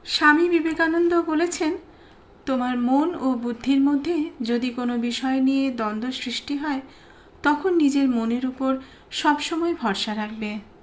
স্বামী বিবেকানন্দ বলেছেন, তোমার মন ও বুদ্ধির মধ্যে যদি কোনো বিষয় নিয়ে দ্বন্দ্ব সৃষ্টি হয়, তখন নিজের মনের উপর সবসময় ভরসা রাখবে।